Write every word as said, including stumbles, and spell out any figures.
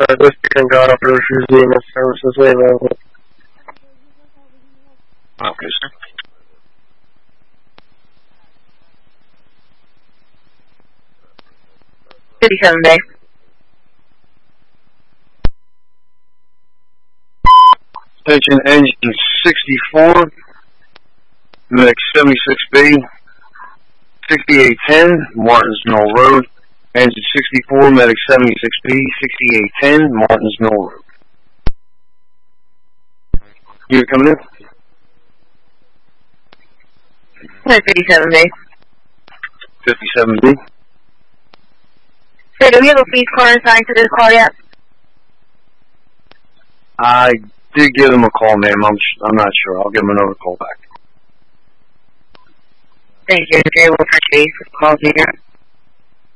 uh, District and God Operators E M S services available. Okay, sir. fifty-seven Bay. Attention engine sixty-four, medic seventy-six B, sixty-eight ten, Martins Mill Road. Engine sixty-four, medic seventy-six B, sixty-eight ten, Martins Mill Road. You coming in? fifty-seven Bay. fifty-seven B. Sir, do we have a police car assigned to this call yet? I did give them a call, ma'am. I'm, I'm not sure. I'll give them another call back. Thank you. Okay, we'll touch base with calls here.